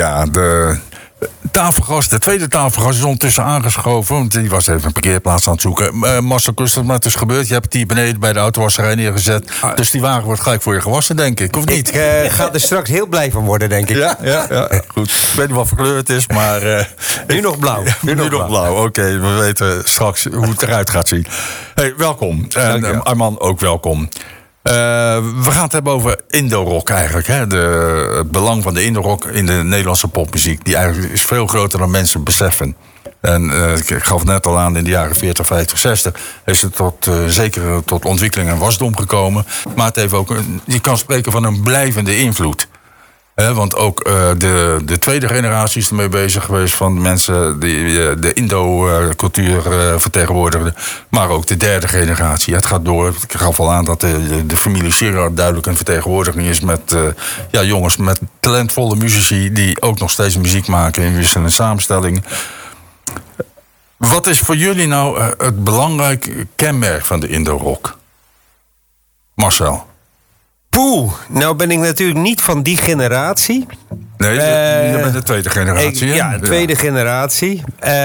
Ja, de tweede tafelgast is ondertussen aangeschoven. Want die was even een parkeerplaats aan het zoeken. Marcel Kuster, maar het is gebeurd. Je hebt het hier beneden bij de autowasserij neergezet. Dus die wagen wordt gelijk voor je gewassen, denk ik. Of niet? Ik ga er straks heel blij van worden, denk ik. Ja, goed. Ik weet niet wat voor kleur het is, maar... nu nog blauw. Nu nog blauw. Oké, we weten straks hoe het eruit gaat zien. Hey, welkom. En Arman, ook welkom. We gaan het hebben over Indo-rock eigenlijk. Hè? Het belang van de Indo-rock in de Nederlandse popmuziek. Die eigenlijk is veel groter dan mensen beseffen. En ik gaf het net al aan, in de jaren 40, 50, 60... is het zeker tot ontwikkeling en wasdom gekomen. Maar het heeft ook je kan spreken van een blijvende invloed. Want ook de tweede generatie is ermee bezig geweest... van mensen die de Indo-cultuur vertegenwoordigden. Maar ook de derde generatie. Het gaat door. Ik gaf al aan dat de familie Gerard duidelijk een vertegenwoordiging is... met jongens met talentvolle muzici... die ook nog steeds muziek maken in wisselende samenstellingen. Wat is voor jullie nou het belangrijke kenmerk van de Indo-rock? Marcel? Nou ben ik natuurlijk niet van die generatie. Nee, je bent de tweede generatie. De tweede generatie.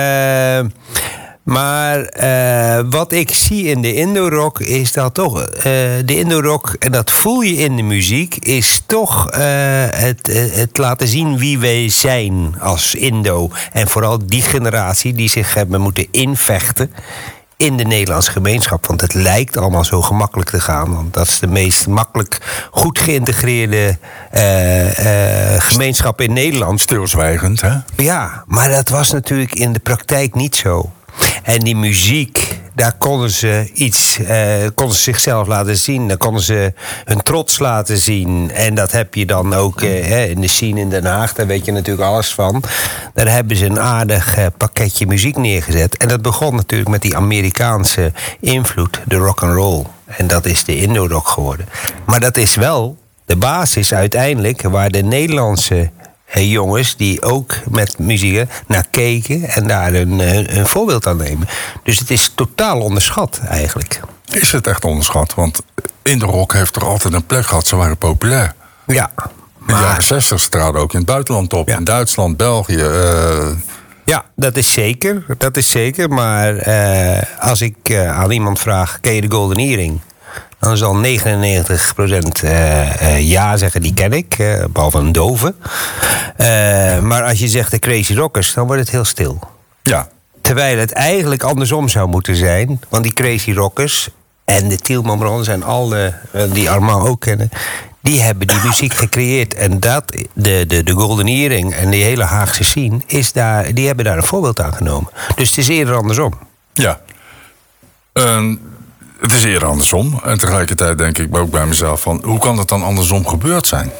Maar wat ik zie in de Indo-rock is dat toch... de Indo-rock, en dat voel je in de muziek... is toch het laten zien wie wij zijn als Indo. En vooral die generatie die zich hebben moeten invechten... in de Nederlandse gemeenschap. Want het lijkt allemaal zo gemakkelijk te gaan. Want dat is de meest makkelijk goed geïntegreerde gemeenschap in Nederland. Stilzwijgend, hè? Ja, maar dat was natuurlijk in de praktijk niet zo. En die muziek, daar konden ze zichzelf laten zien. Daar konden ze hun trots laten zien. En dat heb je dan ook in de scene in Den Haag. Daar weet je natuurlijk alles van. Daar hebben ze een aardig pakketje muziek neergezet. En dat begon natuurlijk met die Amerikaanse invloed, de rock and roll. En dat is de Indo-rock geworden. Maar dat is wel de basis uiteindelijk waar de Nederlandse... jongens die ook met muziek naar keken en daar een voorbeeld aan nemen. Dus het is totaal onderschat eigenlijk. Is het echt onderschat? Want Indo-rock heeft er altijd een plek gehad. Ze waren populair. Ja. In de jaren 60 traden ook in het buitenland op. Ja. In Duitsland, België. Ja, dat is zeker. Maar als ik aan iemand vraag, ken je de Golden Earring? Dan zal 99% ja zeggen, die ken ik. Behalve een dove. Maar als je zegt de Crazy Rockers, dan wordt het heel stil. Ja. Terwijl het eigenlijk andersom zou moeten zijn. Want die Crazy Rockers en de Tielman Brothers en alle die Armand ook kennen... die hebben die muziek gecreëerd. En dat, de Golden Earring en die hele Haagse scene... die hebben daar een voorbeeld aan genomen. Dus het is eerder andersom. Ja. Het is eerder andersom. En tegelijkertijd denk ik ook bij mezelf van... hoe kan het dan andersom gebeurd zijn?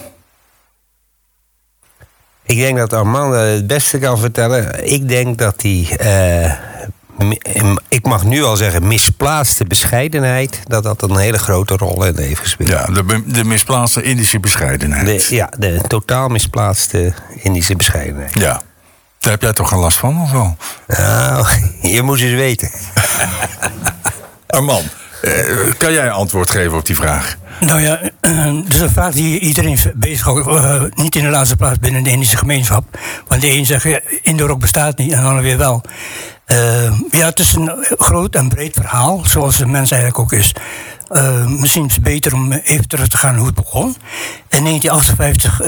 Ik denk dat Armand het beste kan vertellen. Ik denk dat die... ik mag nu al zeggen misplaatste bescheidenheid... dat een hele grote rol in heeft gespeeld. Ja, de misplaatste Indische bescheidenheid. De totaal misplaatste Indische bescheidenheid. Ja. Daar heb jij toch geen last van, of wel? Nou, je moet eens weten. Armand, kan jij een antwoord geven op die vraag? Nou ja, dat is een vraag die iedereen bezighoudt. Niet in de laatste plaats binnen de Indische gemeenschap. Want de een zegt, Indo-rock bestaat niet en de ander weer wel. Het is een groot en breed verhaal, zoals de mens eigenlijk ook is. Misschien is het beter om even terug te gaan hoe het begon. In 1958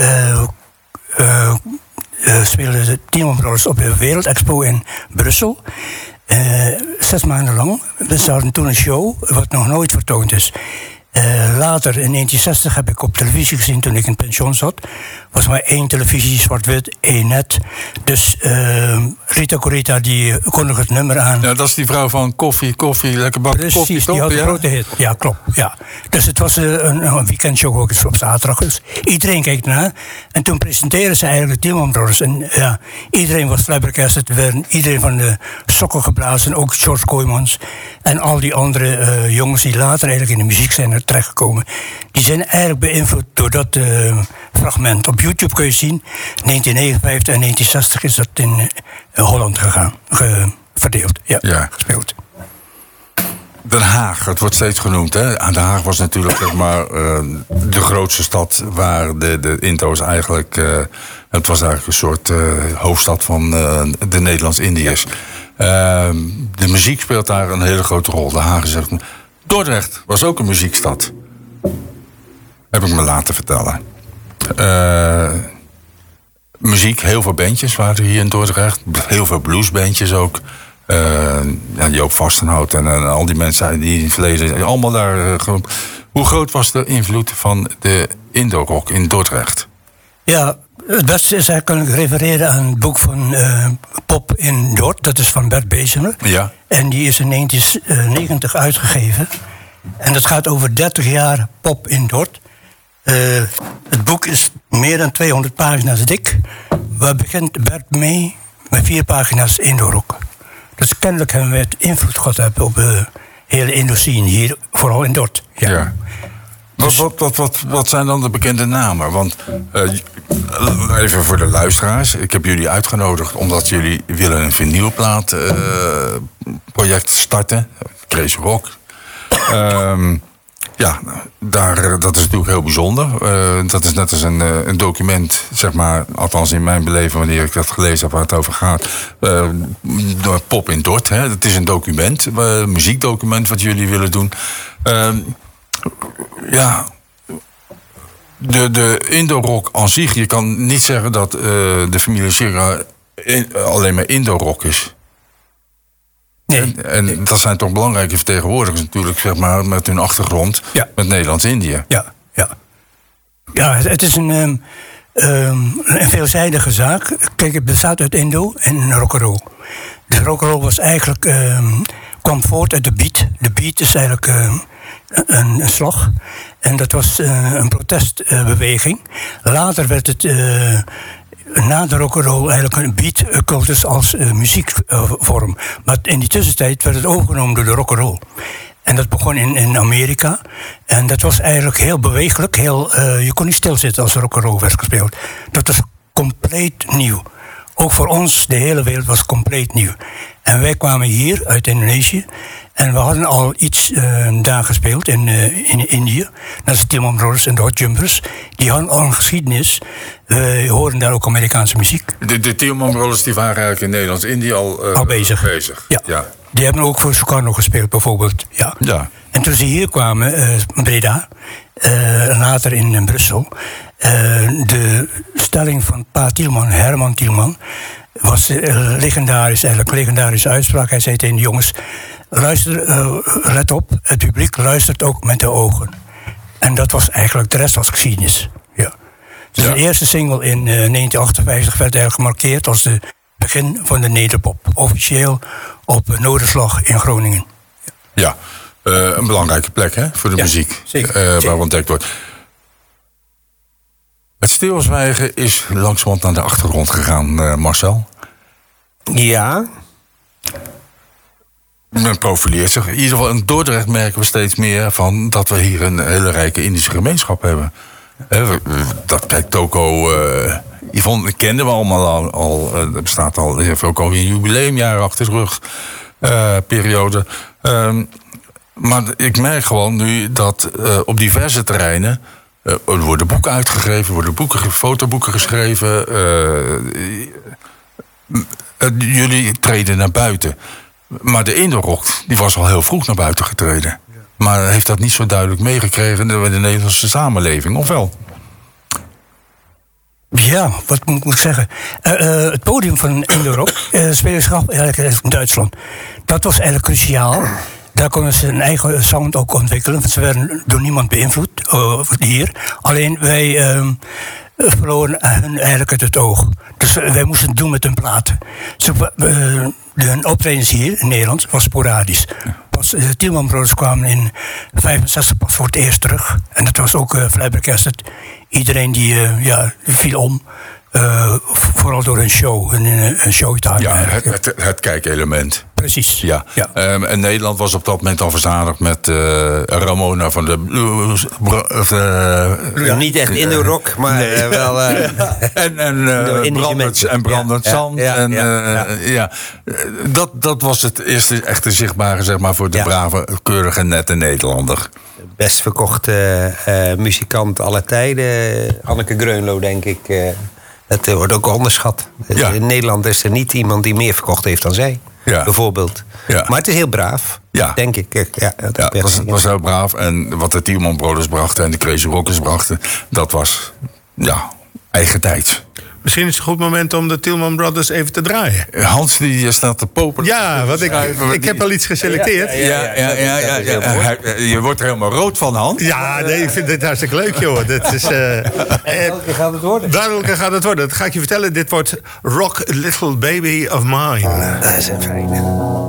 speelden de Tielman Brothers op de Wereldexpo in Brussel. 6 maanden lang. We hadden toen een show, wat nog nooit vertoond is. Later, in 1960, heb ik op televisie gezien toen ik in pensioen zat. Was maar 1 televisie, zwart-wit, 1 net. Dus Rita Corita, die kondigde het nummer aan. Ja, dat is die vrouw van koffie, lekker bak koffie. Precies, die had een grote hit. Ja, klopt. Ja. Dus het was een weekendshow ook op zaterdag. Dus iedereen keek ernaar. En toen presenteerden ze eigenlijk de Tielman Brothers. En ja, iedereen was flabbergasted. Iedereen van de sokken geblazen. Ook George Kooijmans. En al die andere jongens die later eigenlijk in de muziek zijn terechtgekomen. Die zijn eigenlijk beïnvloed door dat fragment. Op YouTube kun je zien, 1959 en 1960 is dat in Holland gegaan. Verdeeld, ja. Gespeeld. Den Haag, het wordt steeds genoemd. Hè? Den Haag was natuurlijk zeg maar, de grootste stad waar de Indo's eigenlijk... het was eigenlijk een soort hoofdstad van de Nederlands-Indiërs. De muziek speelt daar een hele grote rol. Den Haag zegt... Dordrecht was ook een muziekstad. Heb ik me laten vertellen. Muziek, heel veel bandjes waren er hier in Dordrecht. Heel veel bluesbandjes ook. Joop Vastenhout en al die mensen die in het verleden... allemaal daar... Hoe groot was de invloed van de Indo-rock in Dordrecht? Ja, het beste is eigenlijk refereren aan het boek van Pop in Dort. Dat is van Bert Bezemer. Ja. En die is in 1990 uitgegeven. En dat gaat over 30 jaar Pop in Dort. Het boek is meer dan 200 pagina's dik. Waar begint Bert mee met 4 pagina's Indo-rock. Dus kennelijk hebben we het invloed gehad op de hele Indo-scene hier, vooral in Dort. Ja. Wat zijn dan de bekende namen? Want even voor de luisteraars. Ik heb jullie uitgenodigd omdat jullie willen een vinylplaat project starten. Crazy Rock. Dat is natuurlijk heel bijzonder. Dat is net als een document, zeg maar, althans in mijn beleving, wanneer ik dat gelezen heb waar het over gaat. Pop in Dort, hè. Het is een document, een muziekdocument wat jullie willen doen. De Indo-rock aan zich, je kan niet zeggen dat de familie Sierra alleen maar Indo-rock is. Nee. En dat zijn toch belangrijke vertegenwoordigers natuurlijk, zeg maar, met hun achtergrond met Nederlands-Indië. Ja, het is een veelzijdige zaak. Kijk, het bestaat uit Indo en rock'n'roll. De rock'n'roll was eigenlijk, kwam voort uit de beat. De beat is eigenlijk een slag. En dat was een protestbeweging. Later werd het... na de rock'n'roll eigenlijk een beatcultus als muziekvorm. Maar in die tussentijd werd het overgenomen door de rock'n'roll. En dat begon in Amerika. En dat was eigenlijk heel bewegelijk. Je kon niet stilzitten als rock'n'roll werd gespeeld. Dat was compleet nieuw. Ook voor ons, de hele wereld was compleet nieuw. En wij kwamen hier uit Indonesië. En we hadden al iets daar gespeeld in Indië. Dat is de Tielman Brothers en de Hot Jumpers. Die hadden al een geschiedenis. We horen daar ook Amerikaanse muziek. De Tielman Brothers die waren eigenlijk in Nederlands-Indië al bezig. Ja. Die hebben ook voor Sukarno gespeeld bijvoorbeeld. Ja. En toen ze hier kwamen, Breda, later in Brussel... de stelling van pa Tielman, Herman Tielman... was legendarisch, eigenlijk een legendarische uitspraak. Hij zei tegen de jongens... Luister, let op, het publiek luistert ook met de ogen. En dat was eigenlijk, de rest was geschiedenis. Ja. Dus de eerste single in 1958 werd eigenlijk gemarkeerd als het begin van de nederpop. Officieel op Noorderslag in Groningen. Ja, een belangrijke plek hè, voor de muziek. Zeker. Waar ontdekt wordt. Het stilzwijgen is langzamerhand naar de achtergrond gegaan, Marcel. Ja. Men profileert zich. In ieder geval in Dordrecht merken we steeds meer van dat we hier een hele rijke Indische gemeenschap hebben. Kijk, Toko, Yvonne kenden we allemaal al. Er bestaat al, heeft ook al een jubileumjaar achter de rug, periode. Maar ik merk gewoon nu dat op diverse terreinen er worden boeken uitgegeven, fotoboeken geschreven. Jullie treden naar buiten. Maar de Indo-rock die was al heel vroeg naar buiten getreden. Maar heeft dat niet zo duidelijk meegekregen in de Nederlandse samenleving, of wel? Ja, wat moet ik zeggen? Het podium van Indo-rock speelde zich af eigenlijk in Duitsland. Dat was eigenlijk cruciaal. Daar konden ze een eigen sound ook ontwikkelen. Want ze werden door niemand beïnvloed hier. Alleen wij verloren hun eigenlijk uit het oog. Dus wij moesten het doen met hun platen. De optredens hier in Nederland was sporadisch. De Tielman Brothers kwamen in 1965 pas voor het eerst terug. En dat was ook Flabbergasted. Iedereen die viel om. Vooral door een show, een showtime. Ja, het kijkelement. Precies. Ja. En Nederland was op dat moment al verzadigd met Ramona van de Blues. Niet echt in de rock, maar wel... en Brandend Zand. Dat was het eerste echte zichtbare, zeg maar, voor de brave, keurige, nette Nederlander. Best verkochte muzikant aller tijden. Anneke Greunlo, denk ik. Dat wordt ook onderschat. Ja. In Nederland is er niet iemand die meer verkocht heeft dan zij. Ja. Bijvoorbeeld. Ja. Maar het is heel braaf, denk ik. Het was heel braaf. En wat de Tielman Brothers brachten en de Crazy Rockers brachten... dat was, eigen tijd. Misschien is het een goed moment om de Tielman Brothers even te draaien. Hans die staat te popelen. Ja, want ik heb al iets geselecteerd. Je wordt er helemaal rood van, Hans. Ja, nee, ik vind dit hartstikke leuk, joh. Dat is, welke gaat het worden? Welke gaat het worden? Dat ga ik je vertellen. Dit wordt Rock Little Baby of Mine. Dat is een fijne.